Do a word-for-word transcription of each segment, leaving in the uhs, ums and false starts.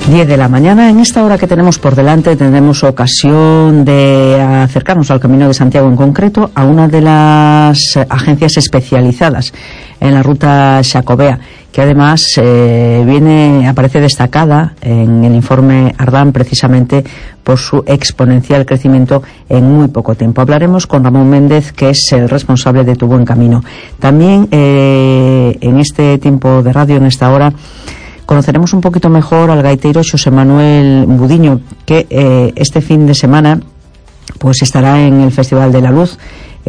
diez de la mañana. En esta hora que tenemos por delante tendremos ocasión de acercarnos al Camino de Santiago, en concreto a una de las agencias especializadas en la ruta xacobea, que además eh, viene aparece destacada en el informe Ardán precisamente por su exponencial crecimiento en muy poco tiempo. Hablaremos con Ramón Méndez, que es el responsable de Tu Buen Camino. También eh, en este tiempo de radio, en esta hora, conoceremos un poquito mejor al gaitero Xosé Manuel Budiño, que eh, este fin de semana pues estará en el Festival de la Luz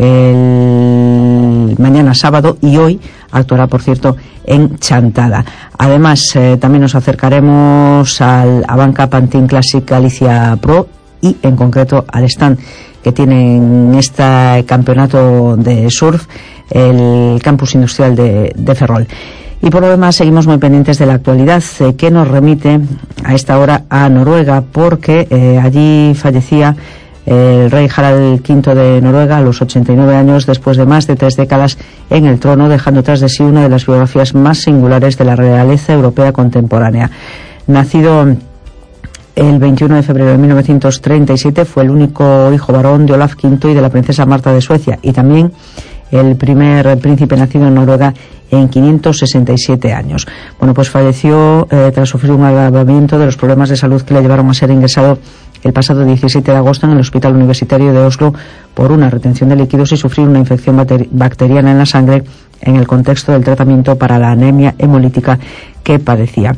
el mañana sábado, y hoy actuará, por cierto, en Chantada. Además, eh, también nos acercaremos al Abanca Pantin Classic Galicia Pro y en concreto al stand que tiene en este campeonato de surf el campus industrial de, de Ferrol. Y por lo demás seguimos muy pendientes de la actualidad, eh, que nos remite a esta hora a Noruega, porque eh, allí fallecía el rey Harald quinto de Noruega a los ochenta y nueve años, después de más de tres décadas en el trono, dejando tras de sí una de las biografías más singulares de la realeza europea contemporánea. Nacido el veintiuno de febrero de mil novecientos treinta y siete, fue el único hijo varón de Olaf quinto y de la princesa Marta de Suecia, y también el primer príncipe nacido en Noruega en quinientos sesenta y siete años. Bueno, pues falleció eh, tras sufrir un agravamiento de los problemas de salud que le llevaron a ser ingresado el pasado diecisiete de agosto en el Hospital Universitario de Oslo por una retención de líquidos y sufrir una infección bacteriana en la sangre en el contexto del tratamiento para la anemia hemolítica que padecía.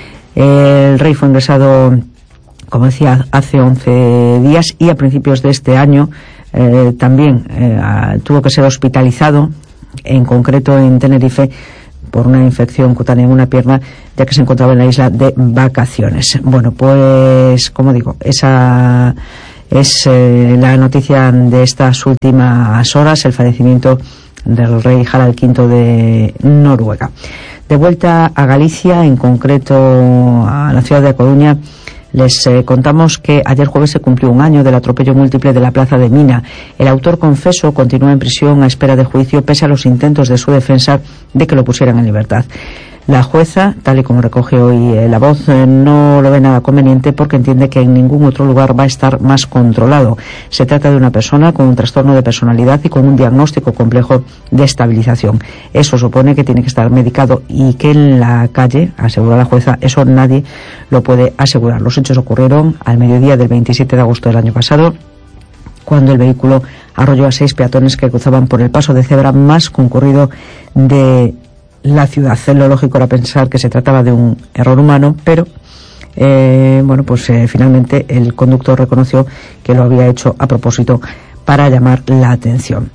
El rey fue ingresado, como decía, hace once días, y a principios de este año eh, también eh, a, tuvo que ser hospitalizado, en concreto en Tenerife, por una infección cutánea en una pierna, ya que se encontraba en la isla de vacaciones. Bueno, pues como digo, esa es eh, la noticia de estas últimas horas, el fallecimiento del rey Harald quinto de Noruega. De vuelta a Galicia, en concreto a la ciudad de A Coruña, les eh, contamos que ayer jueves se cumplió un año del atropello múltiple de la plaza de Mina. El autor confeso continúa en prisión a espera de juicio, pese a los intentos de su defensa de que lo pusieran en libertad. La jueza, tal y como recoge hoy eh, La Voz, eh, no lo ve nada conveniente, porque entiende que en ningún otro lugar va a estar más controlado. Se trata de una persona con un trastorno de personalidad y con un diagnóstico complejo de estabilización. Eso supone que tiene que estar medicado, y que en la calle, asegura la jueza, eso nadie lo puede asegurar. Los hechos ocurrieron al mediodía del veintisiete de agosto del año pasado, cuando el vehículo arrolló a seis peatones que cruzaban por el paso de cebra más concurrido de la ciudad. Lo lógico era pensar que se trataba de un error humano, pero eh, bueno, pues eh, finalmente el conductor reconoció que lo había hecho a propósito para llamar la atención.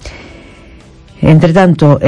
Entre tanto,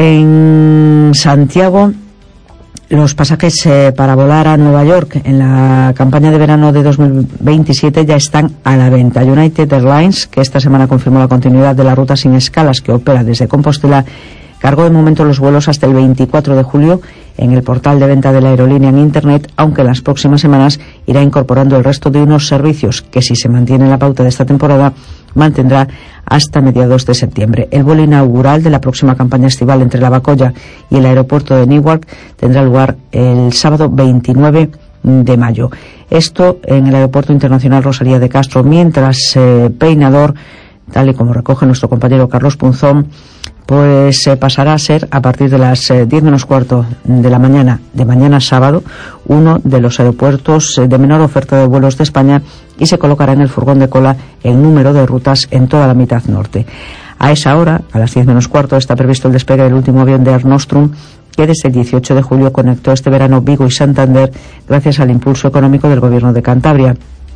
en Santiago, los pasajes eh, para volar a Nueva York en la campaña de verano de dos mil veintisiete ya están a la venta. United Airlines, que esta semana confirmó la continuidad de la ruta sin escalas que opera desde Compostela, cargó de momento los vuelos hasta el veinticuatro de julio en el portal de venta de la aerolínea en Internet, aunque en las próximas semanas irá incorporando el resto de unos servicios que, si se mantiene la pauta de esta temporada, mantendrá hasta mediados de septiembre. El vuelo inaugural de la próxima campaña estival entre La Bacolla y el aeropuerto de Newark tendrá lugar el sábado veintinueve de mayo. Esto en el Aeropuerto Internacional Rosalía de Castro, mientras eh, Peinador, tal y como recoge nuestro compañero Carlos Punzón, pues eh, pasará a ser, a partir de las eh, diez menos cuarto de la mañana de mañana sábado, uno de los aeropuertos eh, de menor oferta de vuelos de España, y se colocará en el furgón de cola en número de rutas en toda la mitad norte. A esa hora, a las diez menos cuarto, está previsto el despegue del último avión de Air Nostrum, que desde el dieciocho de julio conectó este verano Vigo y Santander gracias al impulso económico del gobierno de Cantabria.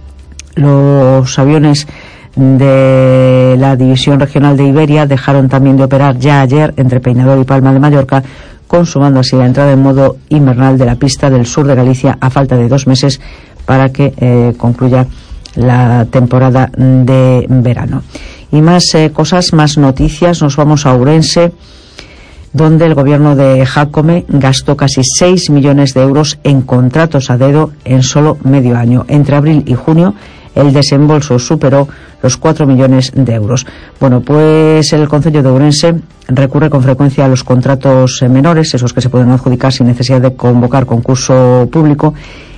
Los aviones de la División Regional de Iberia dejaron también de operar ya ayer entre Peinador y Palma de Mallorca, consumando así la entrada en modo invernal de la pista del sur de Galicia a falta de dos meses para que eh, concluya la temporada de verano. Y más eh, cosas, más noticias. Nos vamos a Ourense, donde el gobierno de Jácome gastó casi seis millones de euros en contratos a dedo en solo medio año. Entre abril y junio, el desembolso superó los cuatro millones de euros. Bueno, pues el Concello de Ourense recurre con frecuencia a los contratos menores, esos que se pueden adjudicar sin necesidad de convocar concurso público,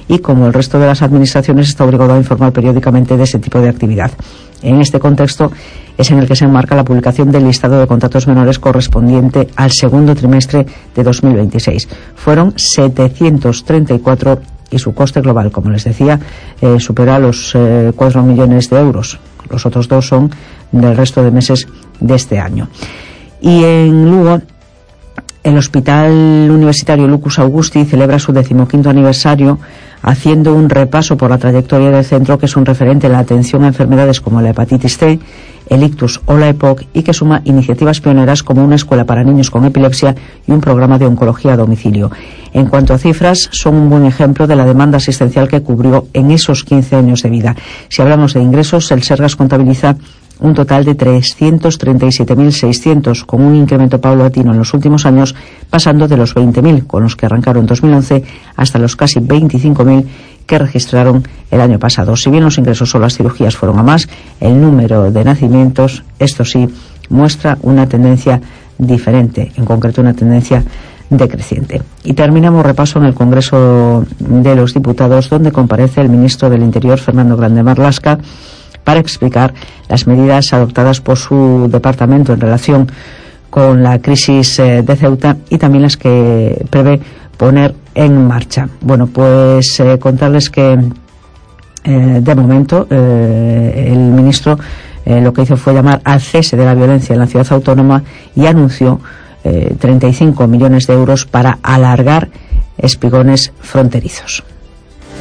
y, como el resto de las administraciones, está obligado a informar periódicamente de ese tipo de actividad. En este contexto es en el que se enmarca la publicación del listado de contratos menores correspondiente al segundo trimestre de dos mil veintiséis. Fueron setecientos treinta y cuatro y su coste global, como les decía, eh, supera los eh, cuatro millones de euros. Los otros dos son del resto de meses de este año. Y en Lugo, el Hospital Universitario Lucus Augusti celebra su decimoquinto aniversario, haciendo un repaso por la trayectoria del centro, que es un referente en la atención a enfermedades como la hepatitis C, el ictus o la EPOC, y que suma iniciativas pioneras como una escuela para niños con epilepsia y un programa de oncología a domicilio. En cuanto a cifras, son un buen ejemplo de la demanda asistencial que cubrió en esos quince años de vida. Si hablamos de ingresos, el Sergas contabiliza un total de trescientos treinta y siete mil seiscientos, con un incremento paulatino en los últimos años, pasando de los veinte mil, con los que arrancaron en dos mil once, hasta los casi veinticinco mil que registraron el año pasado. Si bien los ingresos o las cirugías fueron a más, el número de nacimientos, esto sí, muestra una tendencia diferente, en concreto una tendencia decreciente. Y terminamos repaso en el Congreso de los Diputados, donde comparece el ministro del Interior, Fernando Grande Marlaska, para explicar las medidas adoptadas por su departamento en relación con la crisis eh, de Ceuta, y también las que prevé poner en marcha. Bueno, pues eh, contarles que eh, de momento eh, el ministro eh, lo que hizo fue llamar al cese de la violencia en la ciudad autónoma y anunció eh, treinta y cinco millones de euros para alargar espigones fronterizos.